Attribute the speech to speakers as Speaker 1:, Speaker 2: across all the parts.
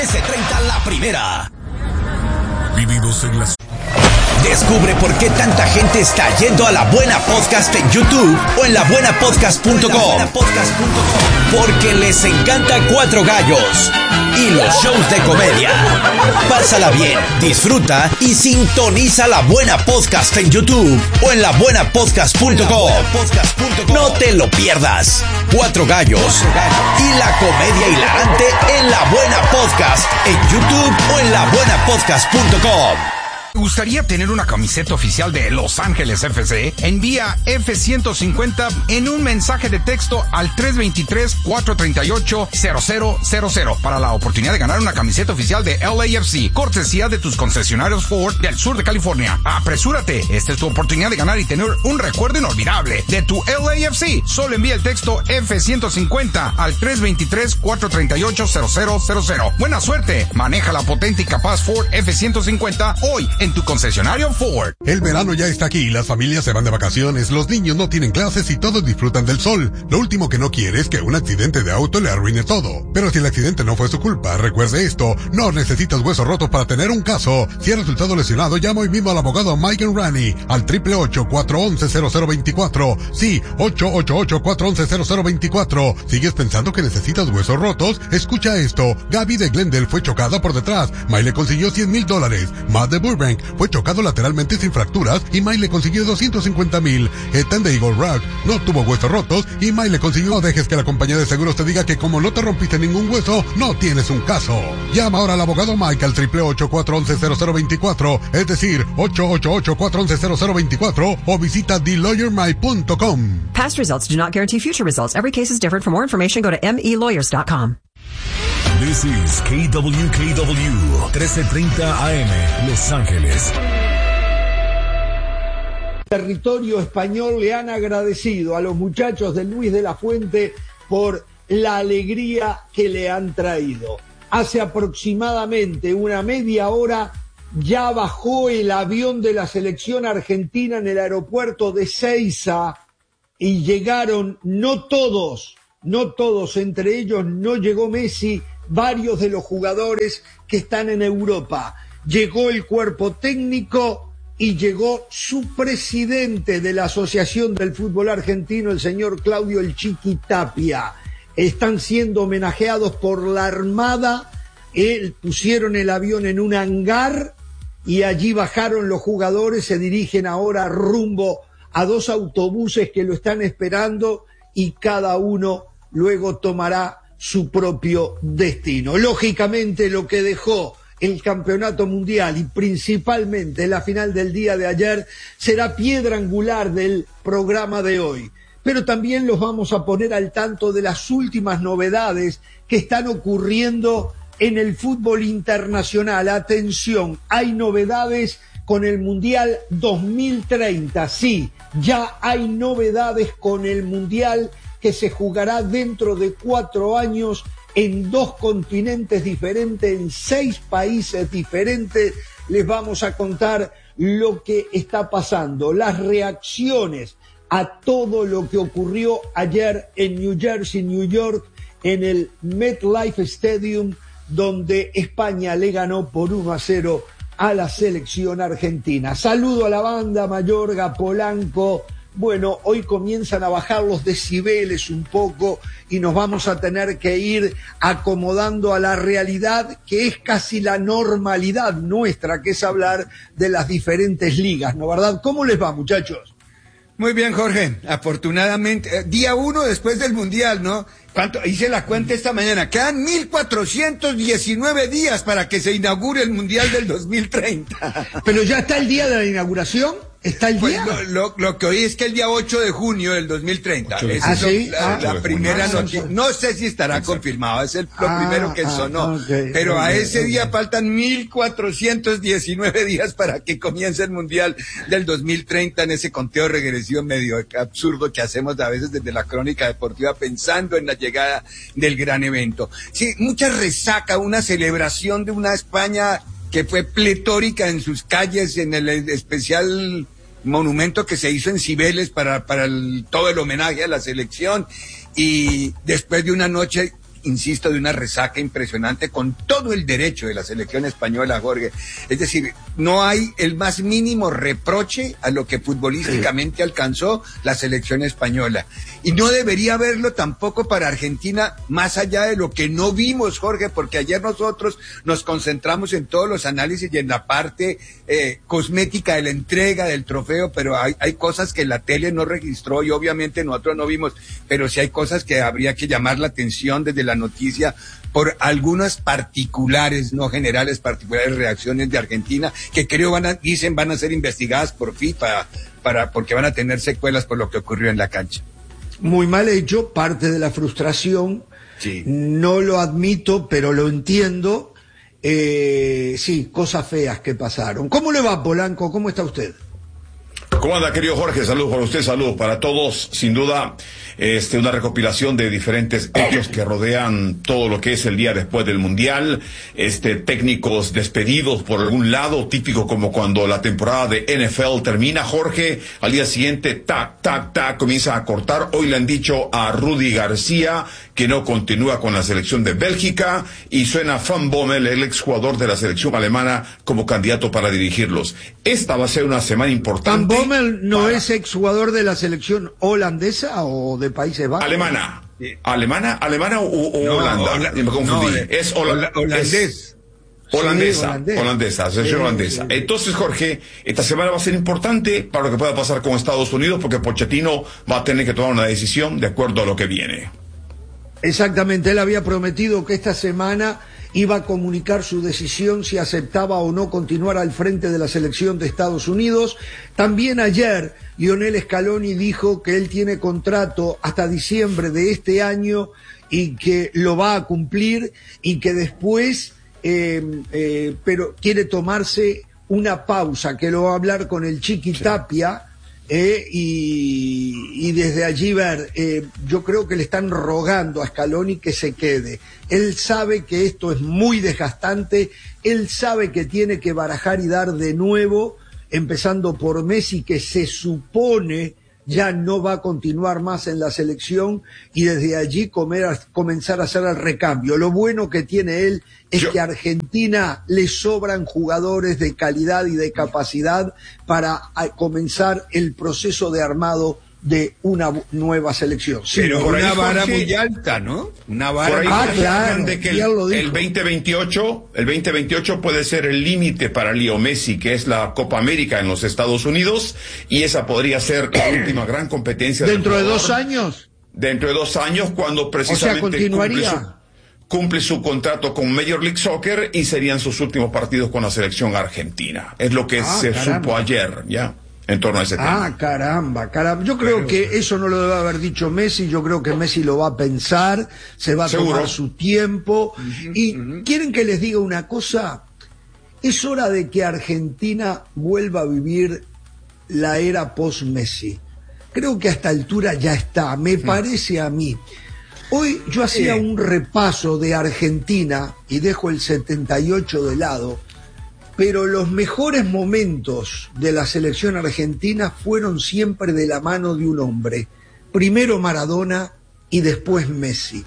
Speaker 1: S30 la primera.
Speaker 2: Vividos en las...
Speaker 1: Descubre por qué tanta gente está yendo a La Buena Podcast en YouTube o en labuenapodcast.com. Porque les encanta Cuatro Gallos y los shows de comedia. Pásala bien, disfruta y sintoniza La Buena Podcast en YouTube o en labuenapodcast.com. No te lo pierdas. Cuatro Gallos y la comedia hilarante en La Buena Podcast en YouTube o en labuenapodcast.com.
Speaker 3: ¿Te gustaría tener una camiseta oficial de Los Ángeles FC? Envía F-150 en un mensaje de texto al 323-438-0000 para la oportunidad de ganar una camiseta oficial de LAFC, cortesía de tus concesionarios Ford del sur de California. ¡Apresúrate! Esta es tu oportunidad de ganar y tener un recuerdo inolvidable de tu LAFC. Solo envía el texto F-150 al 323-438-0000. ¡Buena suerte! Maneja la potente y capaz Ford F-150 hoy en tu concesionario Ford.
Speaker 2: El verano ya está aquí, las familias se van de vacaciones, los niños no tienen clases y todos disfrutan del sol. Lo último que no quiere es que un accidente de auto le arruine todo. Pero si el accidente no fue su culpa, recuerde esto, no necesitas huesos rotos para tener un caso. Si ha resultado lesionado, llama hoy mismo al abogado Mike Rani al 888-411-0024. Sí, 888-411-0024. ¿Sigues pensando que necesitas huesos rotos? Escucha esto, Gaby de Glendale fue chocada por detrás, Mike le consiguió $100,000. Matt de Burbank fue chocado lateralmente sin fracturas y Mike le consiguió $250,000. Ethan de Eagle Rock no tuvo huesos rotos y Mike le consiguió. No dejes que la compañía de seguros te diga que como no te rompiste ningún hueso, no tienes un caso. Llama ahora al abogado Mike al 888-411-0024, es decir, 888-411-0024 o visita TheLawyerMike.com.
Speaker 4: Past results do not guarantee future results. Every case is different. For more information, go to melawyers.com.
Speaker 5: This is KWKW 1330 AM, Los Ángeles.
Speaker 6: Territorio español le han agradecido a los muchachos de Luis de la Fuente por la alegría que le han traído. Hace aproximadamente una media hora ya bajó el avión de la selección argentina en el aeropuerto de Ezeiza y llegaron, no todos, entre ellos no llegó Messi, varios de los jugadores que están en Europa. Llegó el cuerpo técnico y llegó su presidente de la Asociación del Fútbol Argentino, el señor Claudio El Chiqui Tapia. Están siendo homenajeados por la Armada. Pusieron el avión en un hangar y allí bajaron los jugadores. Se dirigen ahora rumbo a dos autobuses que lo están esperando y cada uno luego tomará su propio destino. Lógicamente, lo que dejó el campeonato mundial y principalmente la final del día de ayer será piedra angular del programa de hoy. Pero también los vamos a poner al tanto de las últimas novedades que están ocurriendo en el fútbol internacional. Atención, hay novedades con el Mundial 2030. Sí, ya hay novedades con el Mundial que se jugará dentro de 4 años en 2 continentes diferentes, en 6 países diferentes. Les vamos a contar lo que está pasando, las reacciones a todo lo que ocurrió ayer en New Jersey, New York, en el MetLife Stadium, donde España le ganó por 1-0 a la selección argentina. Saludo a la banda, Mayorga, Polanco. Bueno, hoy comienzan a bajar los decibeles un poco y nos vamos a tener que ir acomodando a la realidad que es casi la normalidad nuestra, que es hablar de las diferentes ligas, ¿no, verdad? ¿Cómo les va, muchachos?
Speaker 7: Muy bien, Jorge. Afortunadamente, día 1 después del Mundial, ¿no? ¿Cuánto? Hice la cuenta esta mañana. Quedan 1419 días para que se inaugure el Mundial del 2030.
Speaker 6: ¿Pero ya está el día de la inauguración? ¿Está el día?
Speaker 7: Pues lo que oí es que el día 8 de junio del 2030. Esa es la primera noticia. No sé si estará confirmado, es lo primero que sonó. Pero a ese día faltan 1419 días para que comience el Mundial del 2030 en ese conteo regresivo medio absurdo que hacemos a veces desde la crónica deportiva pensando en la llegada del gran evento. Sí, mucha resaca, una celebración de una España que fue pletórica en sus calles, en el especial monumento que se hizo en Cibeles para todo el homenaje a la selección, y después de una noche insisto, de una resaca impresionante con todo el derecho de la selección española, Jorge. Es decir, no hay el más mínimo reproche a lo que futbolísticamente alcanzó la selección española. Y no debería haberlo tampoco para Argentina, más allá de lo que no vimos, Jorge, porque ayer nosotros nos concentramos en todos los análisis y en la parte cosmética de la entrega del trofeo, pero hay cosas que la tele no registró y obviamente nosotros no vimos, pero sí hay cosas que habría que llamar la atención desde la noticia por algunas particulares, no generales, particulares reacciones de Argentina que creo van a ser investigadas por FIFA porque van a tener secuelas por lo que ocurrió en la cancha.
Speaker 6: Muy mal hecho, parte de la frustración,
Speaker 7: sí.
Speaker 6: No lo admito, pero lo entiendo. Sí, cosas feas que pasaron. ¿Cómo le va, Polanco? ¿Cómo está usted?
Speaker 8: ¿Cómo anda, querido Jorge? Saludos para usted, saludos para todos. Sin duda, una recopilación de diferentes hechos que rodean todo lo que es el día después del Mundial. Técnicos despedidos por algún lado, típico como cuando la temporada de NFL termina, Jorge. Al día siguiente, tac, tac, tac, comienza a cortar. Hoy le han dicho a Rudy García que no continúa con la selección de Bélgica y suena Van Bommel, el exjugador de la selección alemana, como candidato para dirigirlos. Esta va a ser una semana importante.
Speaker 6: ¿Van Bommel no es exjugador de la selección holandesa o de Países Bajos?
Speaker 8: Alemana. ¿Alemana o no, Holanda? Me confundí. Es holandés. Holandesa, selección holandesa. Entonces, Jorge, esta semana va a ser importante para lo que pueda pasar con Estados Unidos, porque Pochettino va a tener que tomar una decisión de acuerdo a lo que viene.
Speaker 6: Exactamente, él había prometido que esta semana iba a comunicar su decisión si aceptaba o no continuar al frente de la selección de Estados Unidos. También ayer Lionel Scaloni dijo que él tiene contrato hasta diciembre de este año y que lo va a cumplir y que después, pero quiere tomarse una pausa, que lo va a hablar con el Chiqui Tapia. Y desde allí ver, yo creo que le están rogando a Scaloni que se quede. Él sabe que esto es muy desgastante, él sabe que tiene que barajar y dar de nuevo, empezando por Messi, que se supone ya no va a continuar más en la selección, y desde allí comenzar a hacer el recambio. Lo bueno que tiene él es que a Argentina le sobran jugadores de calidad y de capacidad para comenzar el proceso de armado de una nueva selección.
Speaker 7: Sí, pero una vara muy alta, ¿no? Una vara
Speaker 6: claro,
Speaker 8: de que el 2028 puede ser el límite para Leo Messi, que es la Copa América en los Estados Unidos, y esa podría ser la última gran competencia.
Speaker 6: ¿Dentro de 2 años?
Speaker 8: Dentro de 2 años, cuando precisamente
Speaker 6: continuaría.
Speaker 8: Cumple su contrato con Major League Soccer y serían sus últimos partidos con la selección argentina. Es lo que se supo ayer, ¿ya? En torno a ese tema.
Speaker 6: Caramba. Yo creo que eso no lo debe haber dicho Messi, yo creo que Messi lo va a pensar, se va a tomar su tiempo. ¿Quieren que les diga una cosa? Es hora de que Argentina vuelva a vivir la era post-Messi. Creo que a esta altura ya está, me parece a mí. Hoy yo hacía un repaso de Argentina y dejo el 78 de lado, pero los mejores momentos de la selección argentina fueron siempre de la mano de un hombre. Primero Maradona y después Messi.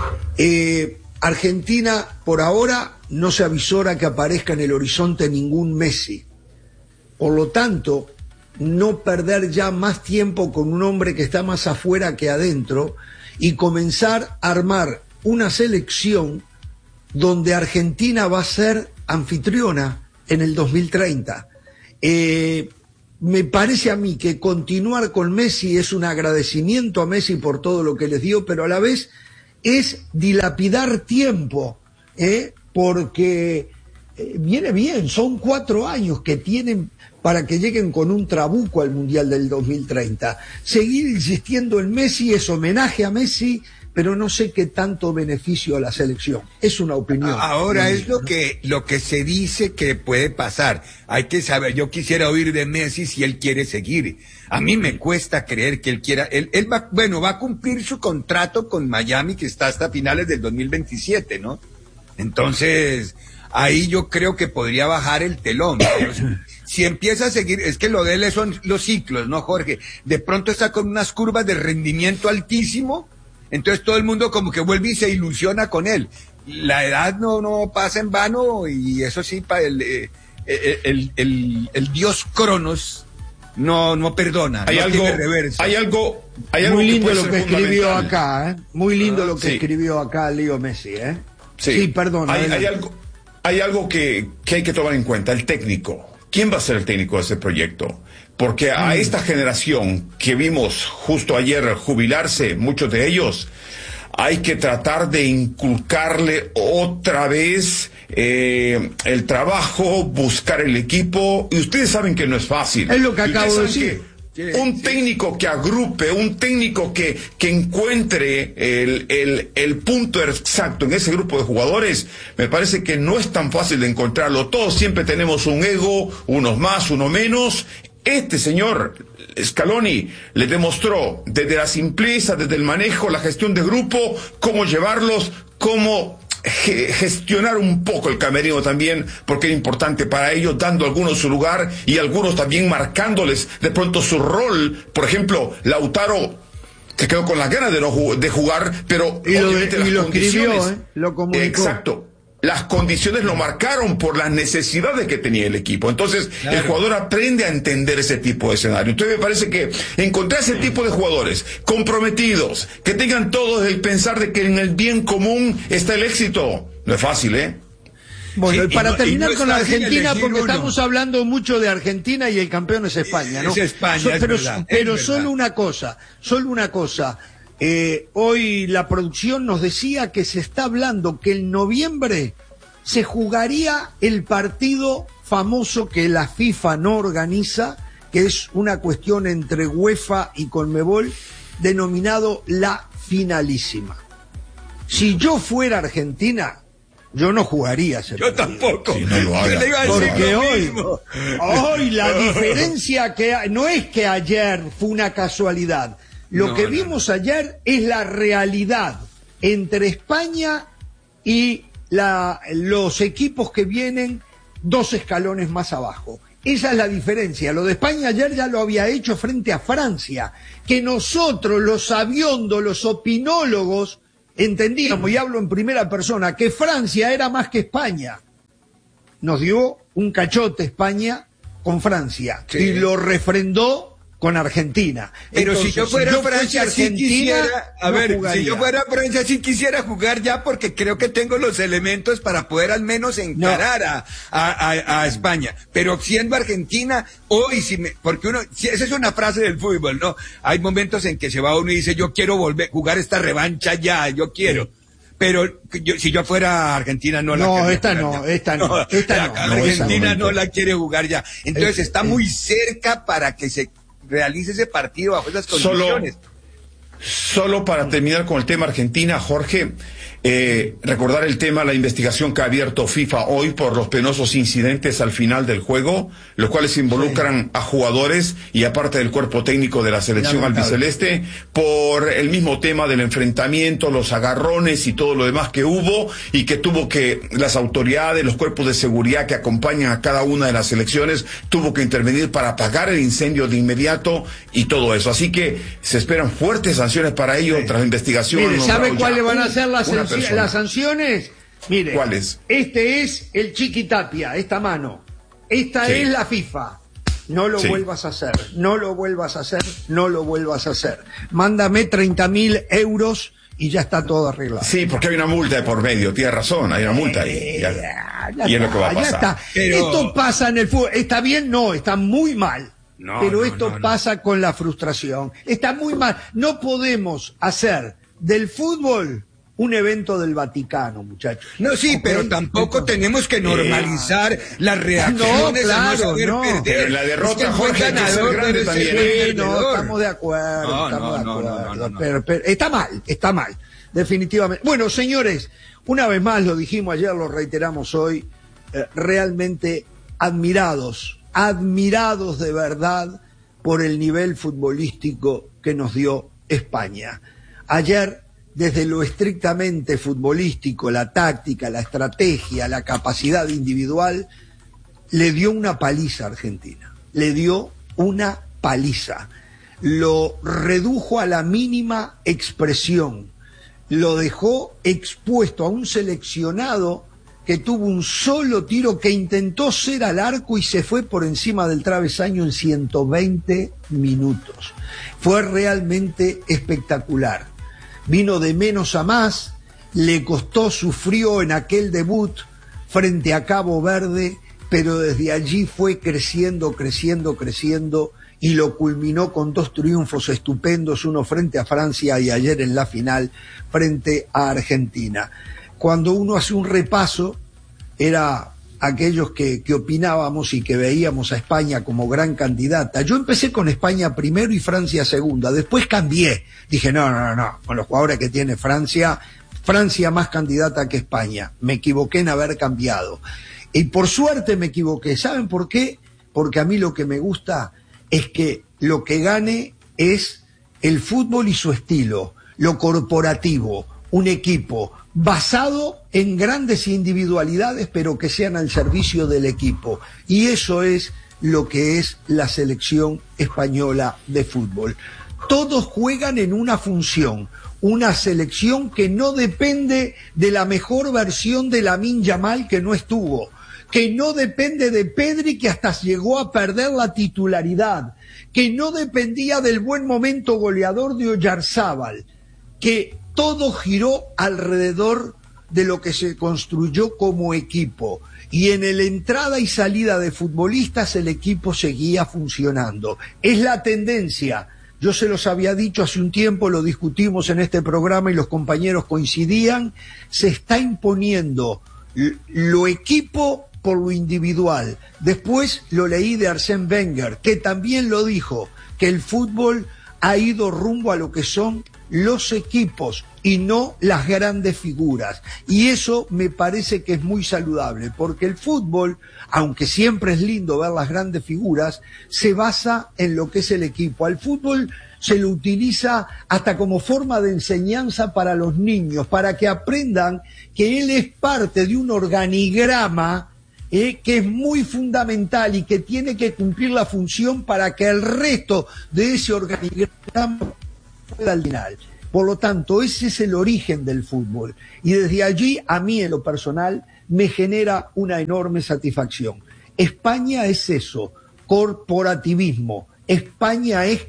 Speaker 6: Argentina por ahora no se avisora que aparezca en el horizonte ningún Messi. Por lo tanto, no perder ya más tiempo con un hombre que está más afuera que adentro y comenzar a armar una selección donde Argentina va a ser anfitriona en el 2030. Me parece a mí que continuar con Messi es un agradecimiento a Messi por todo lo que les dio, pero a la vez es dilapidar tiempo, porque viene bien, son 4 años que tienen para que lleguen con un trabuco al Mundial del 2030. Seguir insistiendo en Messi es homenaje a Messi, pero no sé qué tanto beneficio a la selección. Es una opinión.
Speaker 7: Ahora es lo que se dice que puede pasar. Hay que saber, yo quisiera oír de Messi si él quiere seguir. A mí me cuesta creer que él quiera, él va a cumplir su contrato con Miami, que está hasta finales del 2027, ¿no? Entonces, ahí yo creo que podría bajar el telón. Si empieza a seguir, es que lo de él son los ciclos, ¿no, Jorge? De pronto está con unas curvas de rendimiento altísimo entonces todo el mundo como que vuelve y se ilusiona con él. La edad no pasa en vano, y eso sí, el dios Cronos no perdona.
Speaker 8: Hay algo
Speaker 6: muy lindo lo que escribió acá, muy lindo lo que escribió acá Leo Messi, Sí, perdón.
Speaker 8: Hay algo que hay que tomar en cuenta, el técnico. ¿Quién va a ser el técnico de ese proyecto? Porque a esta generación que vimos justo ayer jubilarse, muchos de ellos, hay que tratar de inculcarle otra vez el trabajo, buscar el equipo, y ustedes saben que no es fácil.
Speaker 6: Es lo que acabo de decir.
Speaker 8: Un técnico que agrupe, un técnico que encuentre el punto exacto en ese grupo de jugadores, me parece que no es tan fácil de encontrarlo. Todos siempre tenemos un ego, unos más, uno menos. Este señor Scaloni le demostró desde la simpleza, desde el manejo, la gestión de grupo, cómo llevarlos, cómo gestionar un poco el camerino también, porque era importante para ellos, dando a algunos su lugar y algunos también marcándoles de pronto su rol. Por ejemplo, Lautaro se quedó con las ganas de jugar, pero obviamente las condiciones,
Speaker 6: lo comunicó.
Speaker 8: Exacto. Las condiciones lo marcaron por las necesidades que tenía el equipo. Entonces, el jugador aprende a entender ese tipo de escenario. Entonces, me parece que encontrar ese tipo de jugadores comprometidos, que tengan todos el pensar de que en el bien común está el éxito, no es fácil,
Speaker 6: Bueno, y para terminar con la Argentina, porque estamos hablando mucho de Argentina y el campeón es España, ¿no?
Speaker 7: Es España,
Speaker 6: pero solo una cosa. Hoy la producción nos decía que se está hablando que en noviembre se jugaría el partido famoso que la FIFA no organiza, que es una cuestión entre UEFA y Conmebol, denominado la finalísima. Si yo fuera Argentina, yo no jugaría ese partido.
Speaker 7: Yo tampoco.
Speaker 8: Si no lo haga.
Speaker 6: Porque hoy la diferencia que no es que ayer fue una casualidad. Lo que vimos ayer es la realidad entre España y los equipos que vienen 2 escalones más abajo. Esa es la diferencia. Lo de España ayer ya lo había hecho frente a Francia. Que nosotros, los sabiondos, los opinólogos, entendíamos, y hablo en primera persona, que Francia era más que España. Nos dio un cachote España con Francia y lo refrendó con Argentina.
Speaker 7: Pero entonces, si yo fuera Francia, sí quisiera, si yo fuera Francia, sí quisiera jugar ya, porque creo que tengo los elementos para poder al menos encarar a España. Pero siendo Argentina, hoy porque esa es una frase del fútbol, ¿no? Hay momentos en que se va uno y dice, yo quiero volver a jugar esta revancha ya, yo quiero. Sí. Pero si yo fuera Argentina
Speaker 6: esta no.
Speaker 7: Argentina no la quiere jugar ya. Entonces está muy cerca para que se realice ese partido bajo esas condiciones.
Speaker 8: Solo para terminar con el tema Argentina, Jorge, recordar el tema, la investigación que ha abierto FIFA hoy por los penosos incidentes al final del juego, los cuales involucran a jugadores y aparte del cuerpo técnico de la selección albiceleste, por el mismo tema del enfrentamiento, los agarrones y todo lo demás que hubo, y que tuvo que las autoridades, los cuerpos de seguridad que acompañan a cada una de las selecciones, tuvo que intervenir para apagar el incendio de inmediato y todo eso. Así que se esperan fuertes sanciones para ellos tras la investigación.
Speaker 6: Mire, ¿sabe cuáles van a ser las sanciones? Mire,
Speaker 8: ¿cuáles?
Speaker 6: Este es el Chiqui Tapia, esta mano. Esta es la FIFA. No lo vuelvas a hacer, no lo vuelvas a hacer, no lo vuelvas a hacer. Mándame 30.000 euros y ya está todo arreglado.
Speaker 8: Sí, porque hay una multa de por medio, tiene razón, hay una multa ahí. Y es lo que va a pasar.
Speaker 6: Ya está. Pero esto pasa en el fútbol. ¿Está bien? No, está muy mal. Pero esto pasa con la frustración. Está muy mal. No podemos hacer del fútbol un evento del Vaticano, muchachos.
Speaker 7: No, sí, pero tampoco tenemos que normalizar las reacciones a no saber perder.
Speaker 8: Pero la derrota, Jorge,
Speaker 6: grande también. Estamos de acuerdo, Pero está mal, definitivamente. Bueno, señores, una vez más, lo dijimos ayer, lo reiteramos hoy, realmente admirados de verdad por el nivel futbolístico que nos dio España. Ayer, desde lo estrictamente futbolístico, la táctica, la estrategia, la capacidad individual, le dio una paliza a Argentina. Le dio una paliza. Lo redujo a la mínima expresión. lo dejó expuesto a un seleccionado que tuvo un solo tiro, que intentó ser al arco y se fue por encima del travesaño en 120 minutos. Fue realmente espectacular. Vino de menos a más, le costó, sufrió en aquel debut frente a Cabo Verde, pero desde allí fue creciendo y lo culminó con 2 triunfos estupendos, uno frente a Francia y ayer en la final frente a Argentina. Cuando uno hace un repaso, era aquellos que opinábamos y que veíamos a España como gran candidata. Yo empecé con España primero y Francia segunda, después cambié. Dije, no, con los jugadores que tiene Francia más candidata que España. Me equivoqué en haber cambiado. Y por suerte me equivoqué. ¿Saben por qué? Porque a mí lo que me gusta es que lo que gane es el fútbol y su estilo, lo corporativo, un equipo basado en grandes individualidades, pero que sean al servicio del equipo. Y eso es lo que es la selección española de fútbol. Todos juegan en una función, una selección que no depende de la mejor versión de Lamine Yamal, que no estuvo, que no depende de Pedri, que hasta llegó a perder la titularidad, que no dependía del buen momento goleador de Oyarzábal, que todo giró alrededor de lo que se construyó como equipo. Y en el entrada y salida de futbolistas el equipo seguía funcionando. Es la tendencia. Yo se los había dicho hace un tiempo, lo discutimos en este programa y los compañeros coincidían. Se está imponiendo lo equipo por lo individual. Después lo leí de Arsène Wenger, que también lo dijo, que el fútbol ha ido rumbo a lo que son los equipos y no las grandes figuras. Y eso me parece que es muy saludable, porque el fútbol, aunque siempre es lindo ver las grandes figuras, se basa en lo que es el equipo. Al fútbol se lo utiliza hasta como forma de enseñanza para los niños, para que aprendan que él es parte de un organigrama que es muy fundamental y que tiene que cumplir la función para que el resto de ese organigrama pueda al final. Por lo tanto, ese es el origen del fútbol. Y desde allí, a mí en lo personal, me genera una enorme satisfacción. España es eso, corporativismo. España es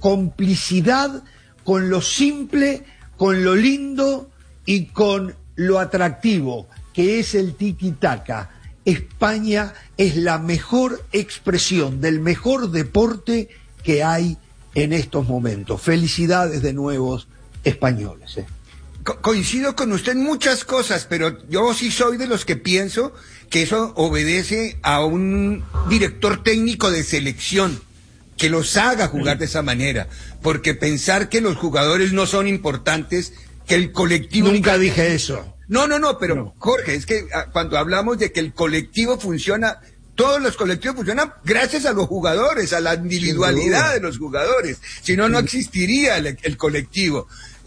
Speaker 6: complicidad con lo simple, con lo lindo y con lo atractivo, que es el tiki-taka. España es la mejor expresión del mejor deporte que hay en estos momentos. Felicidades de nuevo, españoles.
Speaker 7: Coincido con usted en muchas cosas, pero yo sí soy de los que pienso que eso obedece a un director técnico de selección que los haga jugar de esa manera, porque pensar que los jugadores no son importantes, que el colectivo...
Speaker 6: Nunca dije eso.
Speaker 7: No, pero no. Jorge, es que cuando hablamos de que el colectivo funciona, todos los colectivos funcionan gracias a los jugadores, a la individualidad de los jugadores. Si no, no existiría el colectivo.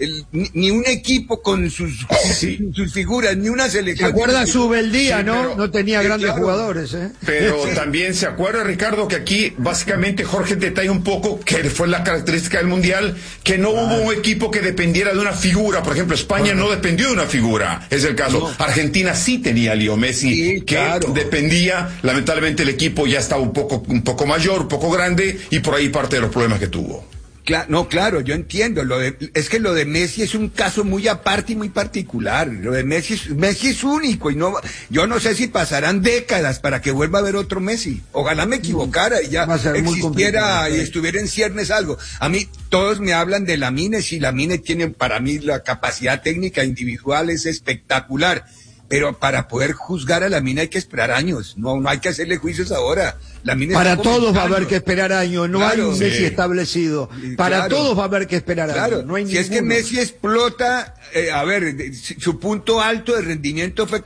Speaker 7: Ni un equipo con sus figuras, ni una selección.
Speaker 6: ¿Se acuerda Subeldía, no? Pero, no tenía grandes jugadores,
Speaker 8: Pero también se acuerda, Ricardo, que aquí básicamente Jorge detalla un poco que fue la característica del Mundial, que no hubo un equipo que dependiera de una figura. Por ejemplo, España no dependió de una figura, es el caso. Argentina sí tenía a Leo Messi, que dependía. Lamentablemente el equipo ya estaba un poco mayor, un poco grande, y por ahí parte de los problemas que tuvo.
Speaker 7: Claro, yo entiendo. Es que lo de Messi es un caso muy aparte y muy particular. Lo de Messi es único y yo no sé si pasarán décadas para que vuelva a haber otro Messi. Ojalá me equivocara y ya existiera y estuviera en ciernes algo. A mí todos me hablan de Lamine, si Lamine tiene para mí la capacidad técnica individual es espectacular. Pero para poder juzgar a Lamine hay que esperar años, no hay que hacerle juicios ahora.
Speaker 6: Para todos va a haber que esperar años, no hay un Messi establecido. Para todos va a haber que esperar años. No hay
Speaker 7: si es que Messi explota, su punto alto de rendimiento fue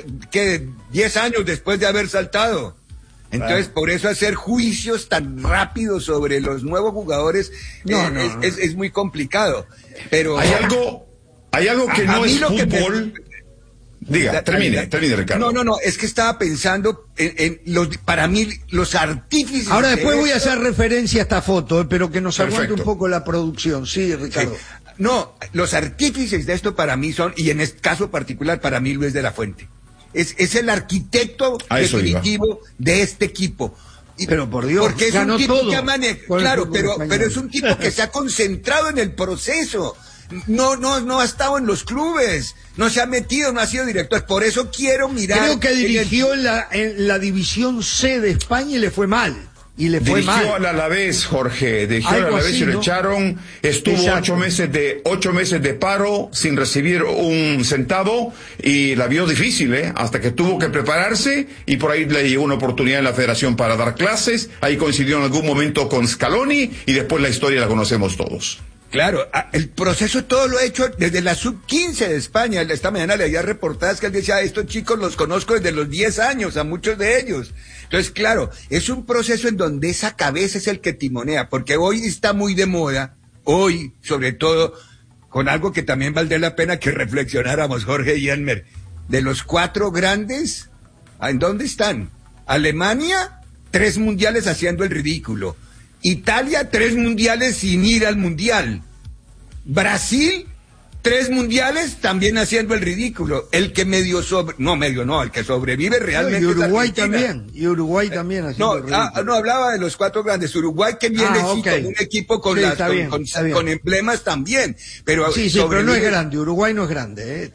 Speaker 7: 10 años después de haber saltado. Entonces, por eso hacer juicios tan rápidos sobre los nuevos jugadores es muy complicado. Pero
Speaker 8: hay algo que no es fútbol. Diga, termine, Ricardo.
Speaker 7: No, es que estaba pensando para mí, los artífices.
Speaker 6: Ahora después voy a hacer referencia a esta foto, pero que nos aguante un poco la producción. Sí, Ricardo.
Speaker 7: No, los artífices de esto para mí son, y en este caso particular para mí Luis de la Fuente. Es el arquitecto definitivo de este equipo.
Speaker 6: Pero por Dios,
Speaker 7: porque es
Speaker 6: ganó
Speaker 7: un tipo
Speaker 6: todo.
Speaker 7: Claro, pero es un tipo que se ha concentrado en el proceso. No ha estado en los clubes, no se ha metido, no ha sido director. Por eso quiero mirar.
Speaker 6: Creo que dirigió en la división C de España y le fue mal.
Speaker 8: Dirigió al Alavés, Jorge, dirigió al Alavés y lo echaron, estuvo 8 meses de paro sin recibir un centavo y la vio difícil, hasta que tuvo que prepararse y por ahí le llegó una oportunidad en la federación para dar clases, ahí coincidió en algún momento con Scaloni y después la historia la conocemos todos.
Speaker 7: Claro, el proceso todo lo he hecho desde la sub-15 de España. Esta mañana leía reportajes que él decía, estos chicos los conozco desde los 10 años, a muchos de ellos. Entonces, claro, es un proceso en donde esa cabeza es el que timonea, porque hoy está muy de moda, hoy, sobre todo, con algo que también valdría la pena que reflexionáramos, Jorge y Elmer, de los 4 grandes, ¿en dónde están? Alemania, 3 mundiales haciendo el ridículo. Italia, 3 mundiales sin ir al mundial. Brasil, 3 mundiales también haciendo el ridículo. El que el que sobrevive realmente.
Speaker 6: Y Uruguay también. Y Uruguay también haciendo el ridículo.
Speaker 7: No, hablaba de los 4 grandes. Uruguay que viene con un equipo con emblemas también. Pero
Speaker 6: pero no es grande. Uruguay no es grande.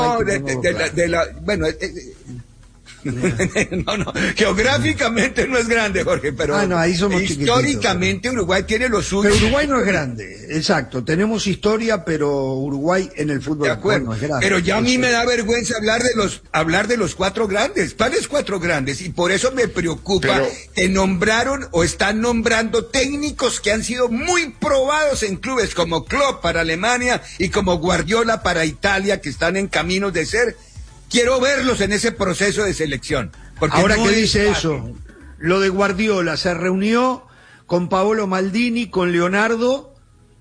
Speaker 7: No, geográficamente no es grande, Jorge, pero
Speaker 6: ahí somos
Speaker 7: históricamente Uruguay tiene lo suyo.
Speaker 6: Pero Uruguay no es grande, exacto, tenemos historia, pero Uruguay en el fútbol no es grande.
Speaker 7: Pero ya a mí me da vergüenza hablar de los 4 grandes. ¿Cuáles 4 grandes? Y por eso me preocupa que nombraron o están nombrando técnicos que han sido muy probados en clubes como Klopp para Alemania y como Guardiola para Italia, que están en caminos de ser. Quiero verlos en ese proceso de selección.
Speaker 6: Ahora que dice eso, lo de Guardiola, se reunió con Paolo Maldini, con Leonardo,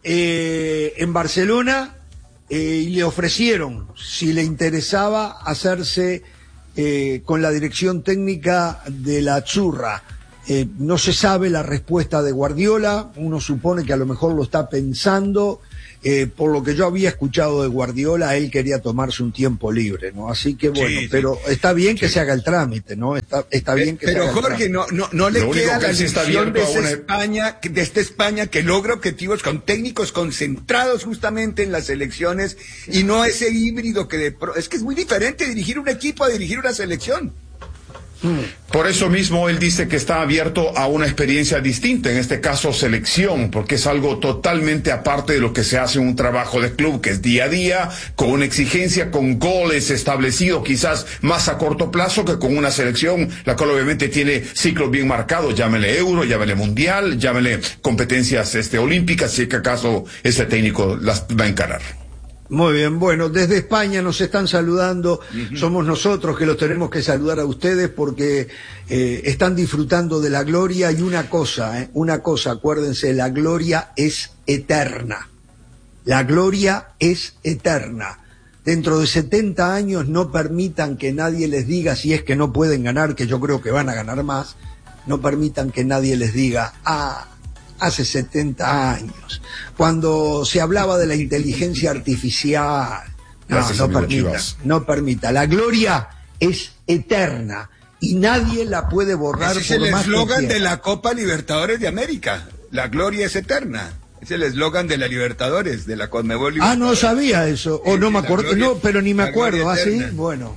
Speaker 6: en Barcelona, y le ofrecieron, si le interesaba, hacerse con la dirección técnica de la Azzurra. No se sabe la respuesta de Guardiola, uno supone que a lo mejor lo está pensando. Por lo que yo había escuchado de Guardiola, él quería tomarse un tiempo libre, ¿no? Así que bueno, pero está bien que se haga el trámite, ¿no? Está bien que se haga el trámite.
Speaker 7: Pero Jorge, no le queda la lección de esta España que logra objetivos con técnicos concentrados justamente en las elecciones y no ese híbrido es que es muy diferente dirigir un equipo a dirigir una selección.
Speaker 8: Por eso mismo él dice que está abierto a una experiencia distinta, en este caso selección, porque es algo totalmente aparte de lo que se hace en un trabajo de club, que es día a día, con una exigencia, con goles establecidos quizás más a corto plazo que con una selección, la cual obviamente tiene ciclos bien marcados, llámele Euro, llámele Mundial, llámele competencias olímpicas, si es que acaso ese técnico las va a encarar.
Speaker 6: Muy bien, bueno, desde España nos están saludando, somos nosotros que los tenemos que saludar a ustedes porque están disfrutando de la gloria y una cosa, acuérdense, la gloria es eterna, la gloria es eterna. Dentro de 70 años no permitan que nadie les diga, si es que no pueden ganar, que yo creo que van a ganar más, no permitan que nadie les diga, hace 70 años, cuando se hablaba de la inteligencia artificial. No permita. La gloria es eterna y nadie la puede borrar.
Speaker 7: Ese es el eslogan de la Copa Libertadores de América. La gloria es eterna. Es el eslogan de la Libertadores, de la Conmebol Libertadores.
Speaker 6: No sabía eso, o no me acuerdo, pero ni me acuerdo, ¿sí? Bueno.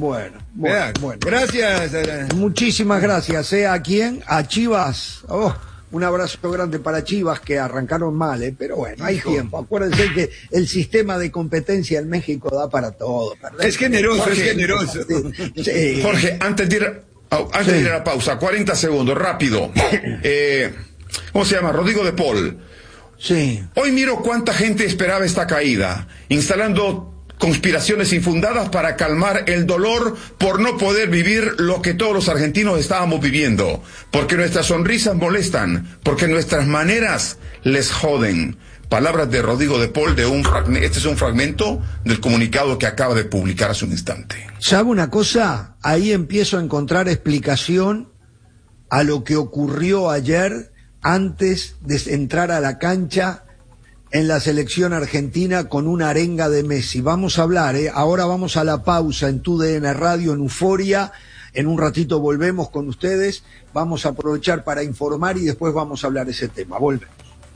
Speaker 7: Gracias.
Speaker 6: Muchísimas gracias, ¿a quién? A Chivas. Un abrazo grande para Chivas, que arrancaron mal, pero bueno, hay tiempo. Acuérdense que el sistema de competencia en México da para todo.
Speaker 7: Es generoso, Jorge,
Speaker 6: Sí.
Speaker 8: Jorge, antes de ir a la pausa, 40 segundos, rápido. ¿Cómo se llama? Rodrigo de Paul.
Speaker 6: Sí.
Speaker 8: Hoy miro cuánta gente esperaba esta caída, instalando conspiraciones infundadas para calmar el dolor por no poder vivir lo que todos los argentinos estábamos viviendo, porque nuestras sonrisas molestan, porque nuestras maneras les joden. Palabras de Rodrigo de Paul, este es un fragmento del comunicado que acaba de publicar hace un instante.
Speaker 6: ¿Sabe una cosa? Ahí empiezo a encontrar explicación a lo que ocurrió ayer antes de entrar a la cancha en la selección argentina con una arenga de Messi. Vamos a hablar, ahora vamos a la pausa en TUDN Radio, en Euforia. En un ratito volvemos con ustedes. Vamos a aprovechar para informar y después vamos a hablar ese tema. Volvemos.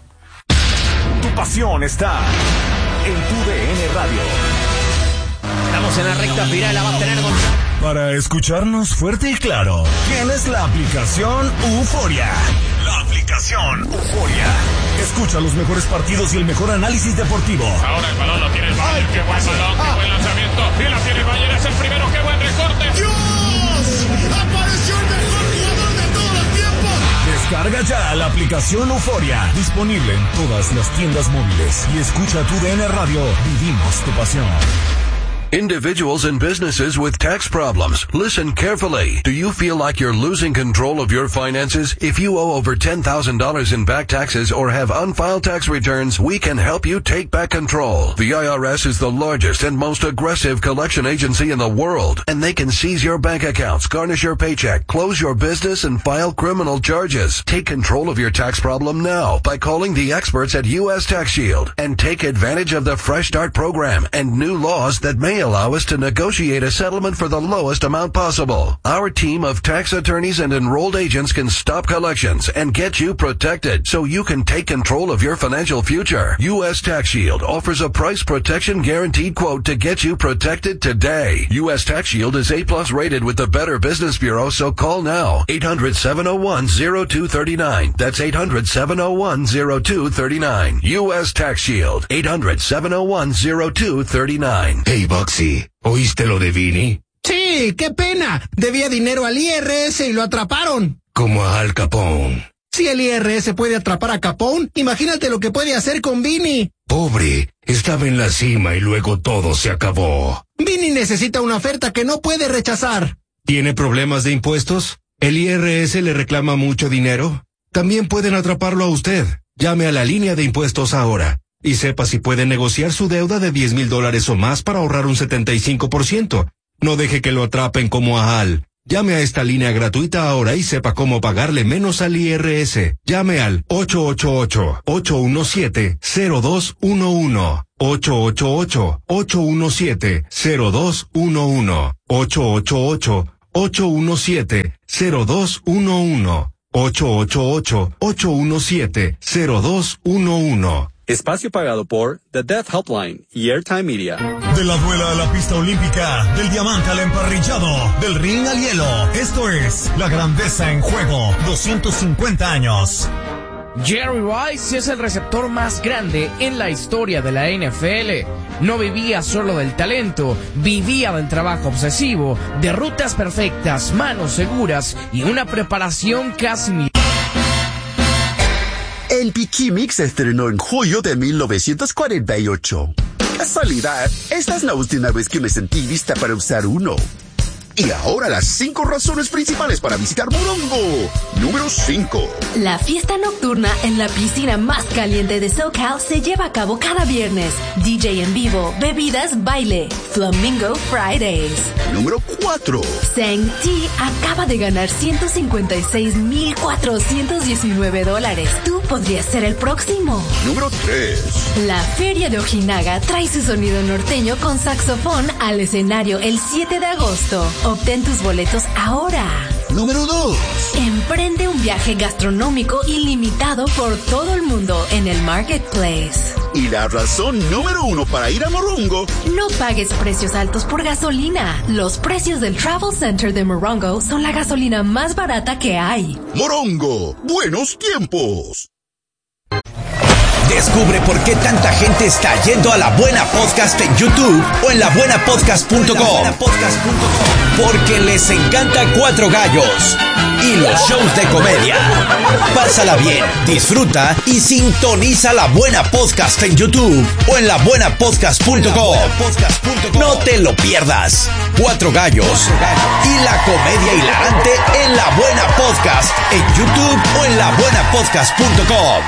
Speaker 5: Tu pasión está en TUDN Radio.
Speaker 9: Estamos en la recta final, la va a tener
Speaker 5: Para escucharnos fuerte y claro, tienes la aplicación Euforia. La aplicación Euforia. Escucha los mejores partidos y el mejor análisis deportivo.
Speaker 10: Ahora el balón lo tiene el Bayern. Qué buen balón, qué buen lanzamiento. Y la tiene el Bayern, es el primero. Qué buen recorte.
Speaker 11: ¡Dios! ¡Apareció el mejor jugador de todos los tiempos!
Speaker 5: Descarga ya la aplicación Euforia. Disponible en todas las tiendas móviles. Y escucha TUDN Radio. Vivimos tu pasión.
Speaker 12: Individuals and businesses with tax problems, listen carefully. Do you feel like you're losing control of your finances? If you owe over $10,000 in back taxes or have unfiled tax returns, we can help you take back control. The IRS is the largest and most aggressive collection agency in the world, and they can seize your bank accounts, garnish your paycheck, close your business, and file criminal charges. Take control of your tax problem now by calling the experts at U.S. Tax Shield and take advantage of the Fresh Start program and new laws that may allow us to negotiate a settlement for the lowest amount possible. Our team of tax attorneys and enrolled agents can stop collections and get you protected so you can take control of your financial future. U.S. Tax Shield offers a price protection guaranteed quote to get you protected today. U.S. Tax Shield is A+ rated with the Better Business Bureau, so call now. 800-701-0239. That's 800-701-0239. U.S. Tax Shield. 800-701-0239.
Speaker 13: Hey, Bugsy, ¿oíste lo de Vini?
Speaker 9: Sí, qué pena. Debía dinero al IRS y lo atraparon.
Speaker 13: Como a Al Capone.
Speaker 9: Si el IRS puede atrapar a Capone, imagínate lo que puede hacer con Vini.
Speaker 13: Pobre, estaba en la cima y luego todo se acabó.
Speaker 9: Vini necesita una oferta que no puede rechazar.
Speaker 13: ¿Tiene problemas de impuestos? ¿El IRS le reclama mucho dinero? También pueden atraparlo a usted. Llame a la línea de impuestos ahora. Y sepa si puede negociar su deuda de $10,000 o más para ahorrar un 75%. No deje que lo atrapen como a Al. Llame a esta línea gratuita ahora y sepa cómo pagarle menos al IRS. Llame al 888-817-0211. 888-817-0211. 888-817-0211. 888-817-0211.
Speaker 14: Espacio pagado por The Death Helpline y Airtime Media.
Speaker 5: De la duela a la pista olímpica, del diamante al emparrillado, del ring al hielo. Esto es La Grandeza en Juego, 250 años.
Speaker 15: Jerry Rice es el receptor más grande en la historia de la NFL. No vivía solo del talento, vivía del trabajo obsesivo, de rutas perfectas, manos seguras y una preparación casi
Speaker 16: El Piquimix se estrenó en julio de 1948. Casualidad, esta es la última vez que me sentí lista para usar uno. Y ahora las 5 razones principales para visitar Morongo. Número 5.
Speaker 17: La fiesta nocturna en la piscina más caliente de SoCal se lleva a cabo cada viernes. DJ en vivo, bebidas, baile. Flamingo Fridays.
Speaker 16: Número 4.
Speaker 17: Sang T acaba de ganar $156,419. Tú podrías ser el próximo.
Speaker 16: Número 3.
Speaker 17: La Feria de Ojinaga trae su sonido norteño con saxofón al escenario el 7 de agosto. Obtén tus boletos ahora.
Speaker 16: Número 2.
Speaker 17: Emprende un viaje gastronómico ilimitado por todo el mundo en el Marketplace.
Speaker 16: Y la razón número 1 para ir a Morongo.
Speaker 17: No pagues precios altos por gasolina. Los precios del Travel Center de Morongo son la gasolina más barata que hay.
Speaker 16: Morongo, buenos tiempos.
Speaker 1: Descubre por qué tanta gente está yendo a La Buena Podcast en YouTube o en labuenapodcast.com. Porque les encanta Cuatro Gallos y los shows de comedia. Pásala bien, disfruta y sintoniza La Buena Podcast en YouTube o en labuenapodcast.com. No te lo pierdas. Cuatro Gallos y la comedia hilarante en La Buena Podcast en YouTube o en labuenapodcast.com.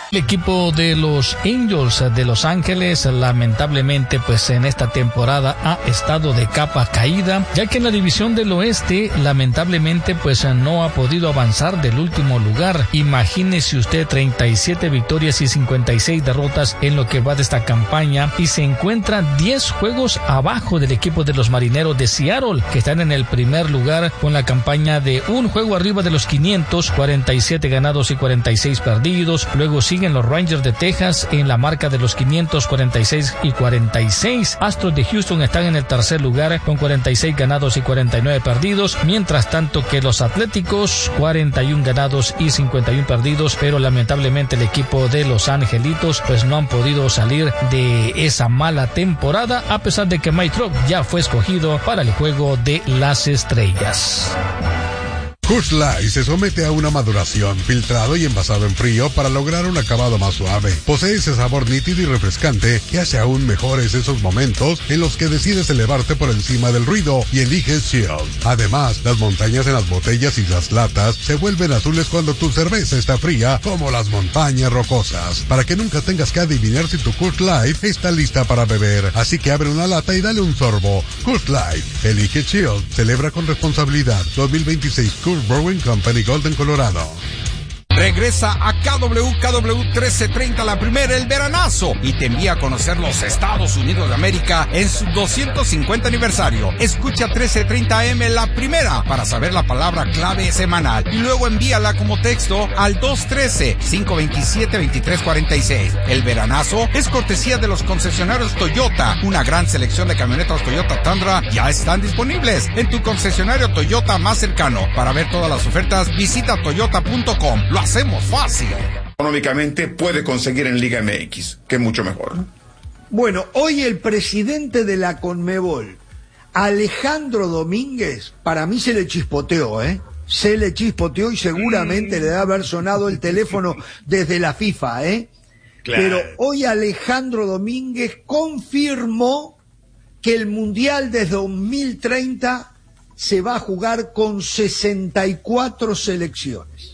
Speaker 18: El equipo de los Angels de Los Ángeles lamentablemente pues en esta temporada ha estado de capa caída, ya que en la división del oeste lamentablemente pues no ha podido avanzar del último lugar. Imagínese usted 37 victorias y 56 derrotas en lo que va de esta campaña y se encuentra 10 juegos abajo del equipo de los Marineros de Seattle, que están en el primer lugar con la campaña de un juego arriba de los 500, 47 ganados y 46 perdidos. Luego siguen los Rangers de Texas en la marca de los 546 y 46. Astros de Houston están en el tercer lugar con 46 ganados y 49 perdidos, mientras tanto que los Atléticos 41 ganados y 51 perdidos, pero lamentablemente el equipo de Los Angelitos pues no han podido salir de esa mala temporada, a pesar de que Mike Trout ya fue escogido para el juego de las estrellas.
Speaker 2: Coors Light se somete a una maduración, filtrado y envasado en frío para lograr un acabado más suave. Posee ese sabor nítido y refrescante que hace aún mejores esos momentos en los que decides elevarte por encima del ruido y eliges Chill. Además, las montañas en las botellas y las latas se vuelven azules cuando tu cerveza está fría, como las montañas rocosas, para que nunca tengas que adivinar si tu Coors Light está lista para beber. Así que abre una lata y dale un sorbo. Coors Light, elige Chill, celebra con responsabilidad. 2026 Coors Brewing Company, Golden, Colorado.
Speaker 3: Regresa a KW 1330 la primera, el veranazo, y te envía a conocer los Estados Unidos de América en su 250 aniversario. Escucha 1330 AM la primera para saber la palabra clave semanal y luego envíala como texto al 213-527-2346. El veranazo es cortesía de los concesionarios Toyota. Una gran selección de camionetas Toyota Tundra ya están disponibles en tu concesionario Toyota más cercano. Para ver todas las ofertas, visita toyota.com. Lo hacemos fácil.
Speaker 8: Económicamente puede conseguir en Liga MX, que es mucho mejor.
Speaker 6: Bueno, hoy el presidente de la Conmebol, Alejandro Domínguez, para mí se le chispoteó, se le chispoteó y seguramente le debe haber sonado el teléfono desde la FIFA, Claro. Pero hoy Alejandro Domínguez confirmó que el Mundial de 2030 se va a jugar con 64 selecciones.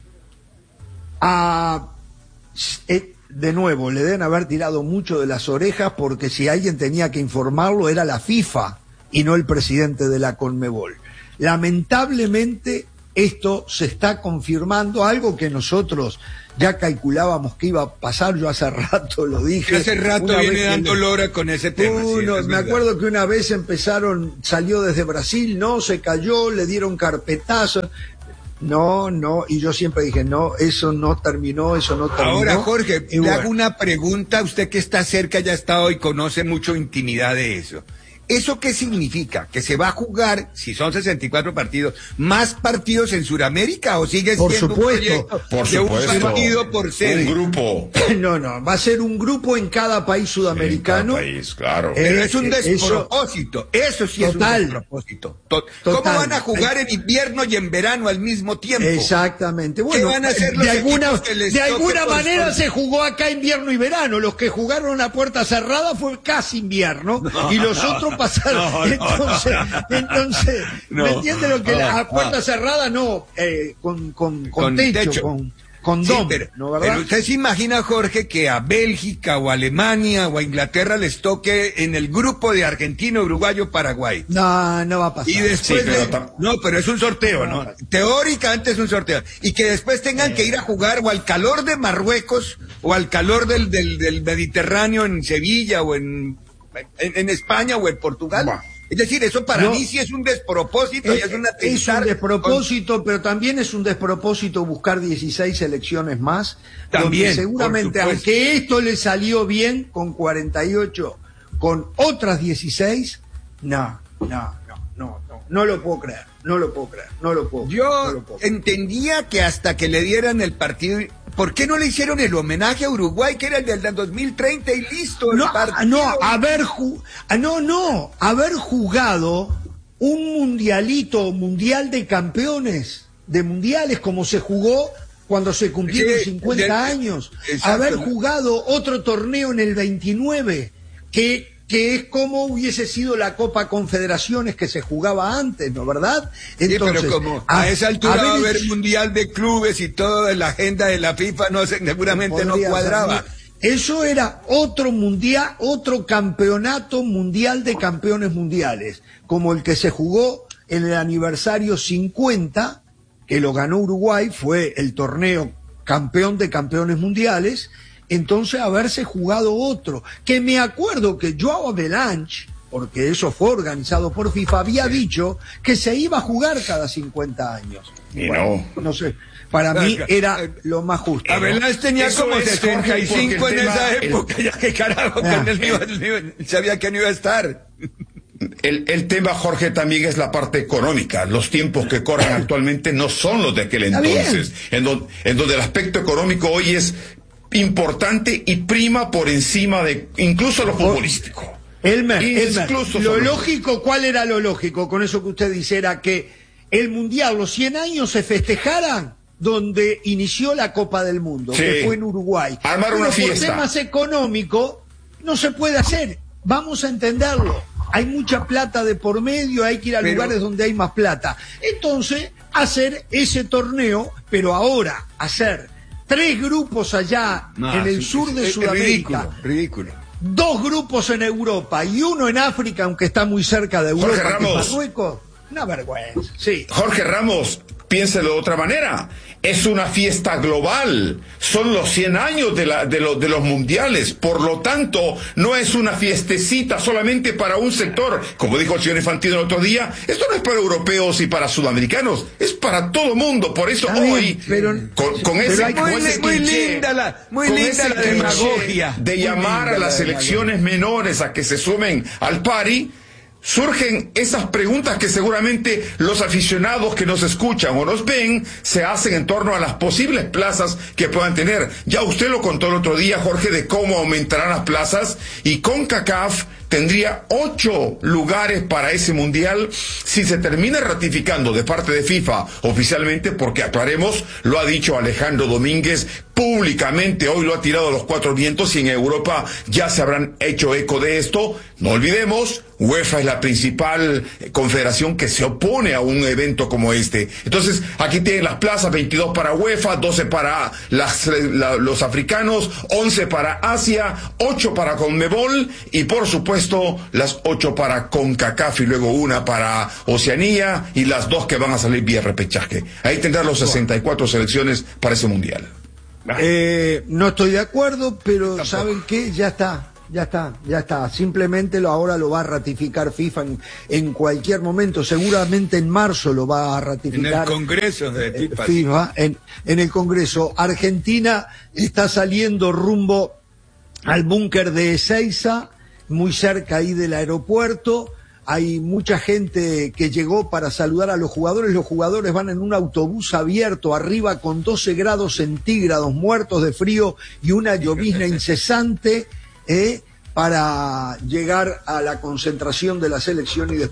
Speaker 6: De nuevo, le deben haber tirado mucho de las orejas, porque si alguien tenía que informarlo era la FIFA y no el presidente de la Conmebol. Lamentablemente esto se está confirmando, algo que nosotros ya calculábamos que iba a pasar. Yo hace rato lo dije.
Speaker 7: Hace rato viene dando lora con ese tema.
Speaker 6: Me acuerdo que una vez salió desde Brasil, no, se cayó, le dieron carpetazo. No, y yo siempre dije, no, eso no terminó.
Speaker 7: Ahora, Jorge, le hago una pregunta, usted que está cerca, ya ha estado y conoce mucho intimidad de eso. ¿Eso qué significa? ¿Que se va a jugar, si son 64 partidos, más partidos en Sudamérica o sigue siendo un proyecto de un partido por sede?
Speaker 8: Un grupo.
Speaker 6: No, va a ser un grupo en cada país sudamericano.
Speaker 8: En cada país, claro.
Speaker 7: Pero es un despropósito. Eso sí es un despropósito. ¿Cómo van a jugar en invierno y en verano al mismo tiempo?
Speaker 6: Exactamente. Bueno,
Speaker 7: ¿qué van a hacer los
Speaker 6: de alguna manera se jugó acá invierno y verano. Los que jugaron a puerta cerrada fue casi invierno y los otros pasaron. Entonces, ¿me entiende lo que a puerta cerrada no? Con techo. Con
Speaker 7: sí, pero usted se imagina, Jorge, que a Bélgica o a Alemania o a Inglaterra les toque en el grupo de Argentina, Uruguay o Paraguay.
Speaker 6: No va a pasar.
Speaker 7: Y después pero es un sorteo, ¿no? Teóricamente es un sorteo. Y que después tengan que ir a jugar o al calor de Marruecos o al calor del Mediterráneo en Sevilla o en España o en Portugal. Es decir, eso para mí sí es un despropósito. Es un
Speaker 6: despropósito, pero también es un despropósito buscar 16 selecciones más.
Speaker 7: También,
Speaker 6: seguramente, aunque esto le salió bien con 48, con otras 16, no lo puedo creer. Yo
Speaker 7: entendía que hasta que le dieran el partido, ¿por qué no le hicieron el homenaje a Uruguay, que era el del 2030 y listo?
Speaker 6: Haber jugado un mundial de campeones, de mundiales, como se jugó cuando se cumplieron 50 años. Haber jugado otro torneo en el 29, que que es como hubiese sido la Copa Confederaciones que se jugaba antes, ¿no verdad?
Speaker 7: Entonces, sí, pero como a esa altura va a haber mundial de clubes y toda la agenda de la FIFA seguramente no cuadraba.
Speaker 6: Eso era otro mundial, otro campeonato mundial de campeones mundiales, como el que se jugó en el aniversario 50, que lo ganó Uruguay, fue el torneo campeón de campeones mundiales. Entonces haberse jugado otro, que me acuerdo que Joao Avalanche, porque eso fue organizado por FIFA, había dicho que se iba a jugar cada 50 años.
Speaker 8: Y
Speaker 6: bueno, no sé, para mí era lo más justo.
Speaker 7: Avalanche tenía eso como 65 en esa época, ya que carajo, sabía que no iba a estar.
Speaker 8: El tema, Jorge, también es la parte económica. Los tiempos que corren actualmente no son los de aquel entonces, en donde el aspecto económico hoy es importante y prima por encima de incluso lo futbolístico.
Speaker 6: Elmer, lo lógico, ¿cuál era lo lógico con eso que usted dice? Era que el Mundial, los 100 años se festejaran donde inició la Copa del Mundo, que fue en Uruguay.
Speaker 8: Armar una fiesta.
Speaker 6: Por temas económicos no se puede hacer, vamos a entenderlo. Hay mucha plata de por medio, hay que ir a lugares donde hay más plata. Entonces, hacer ese torneo, pero ahora hacer 3 grupos allá en el sur de Sudamérica.
Speaker 7: Ridículo.
Speaker 6: 2 grupos en Europa y 1 en África, aunque está muy cerca de Europa,
Speaker 8: Jorge Ramos,
Speaker 6: Marruecos. Una vergüenza, sí.
Speaker 8: Jorge Ramos, piénselo de otra manera. Es una fiesta global. Son los 100 años de los mundiales. Por lo tanto, no es una fiestecita solamente para un sector. Como dijo el señor Infantino el otro día, esto no es para europeos y para sudamericanos. Es para todo mundo. Por eso hoy, con ese
Speaker 7: muy linda la demagogia.
Speaker 8: De llamar a las selecciones menores a que se sumen al party, surgen esas preguntas que seguramente los aficionados que nos escuchan o nos ven se hacen en torno a las posibles plazas que puedan tener. Ya usted lo contó el otro día, Jorge, de cómo aumentarán las plazas, y CONCACAF tendría 8 lugares para ese mundial si se termina ratificando de parte de FIFA oficialmente, porque aclaremos, lo ha dicho Alejandro Domínguez públicamente, hoy lo ha tirado a los 4 vientos, y en Europa ya se habrán hecho eco de esto. No olvidemos, UEFA es la principal confederación que se opone a un evento como este. Entonces, aquí tienen las plazas: 22 para UEFA, 12 para los africanos, 11 para Asia, 8 para CONMEBOL, y por supuesto las 8 para CONCACAF, y luego 1 para Oceanía, y las 2 que van a salir vía repechaje. Ahí tendrán los 64 selecciones para ese mundial.
Speaker 6: No estoy de acuerdo, pero ¿saben qué? Ya está. Simplemente ahora lo va a ratificar FIFA en cualquier momento. Seguramente en marzo lo va a ratificar.
Speaker 7: En el Congreso de
Speaker 6: FIFA. En el Congreso. Argentina está saliendo rumbo al búnker de Ezeiza, muy cerca ahí del aeropuerto. Hay mucha gente que llegó para saludar a los jugadores. Los jugadores van en un autobús abierto arriba con 12 grados centígrados, muertos de frío y una llovizna incesante, para llegar a la concentración de la selección y después